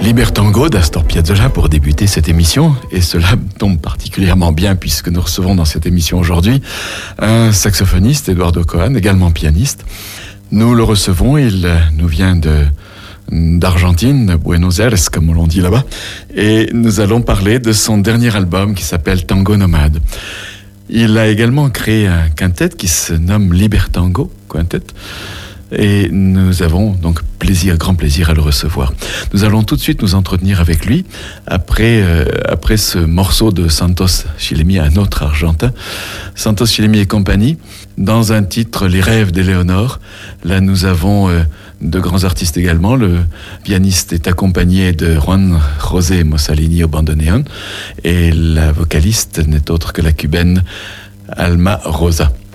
Libertango d'Astor Piazzolla pour débuter cette émission, et cela tombe particulièrement bien puisque nous recevons dans cette émission aujourd'hui un saxophoniste, Eduardo Cohen, également pianiste. Nous le recevons, il nous vient d'Argentine, de Buenos Aires comme l'on dit là-bas, et nous allons parler de son dernier album qui s'appelle Tango Nomade. Il a également créé un quintet qui se nomme Libertango Quintet, et nous avons donc grand plaisir à le recevoir. Nous allons tout de suite nous entretenir avec lui après ce morceau de Santos Chilemi, un autre argentin, Santos Chilemi et compagnie, dans un titre Les rêves d'Éléonore. Là nous avons de grands artistes également. Le pianiste est accompagné de Juan José Mussolini au bandoneon et la vocaliste n'est autre que la cubaine Alma Rosa.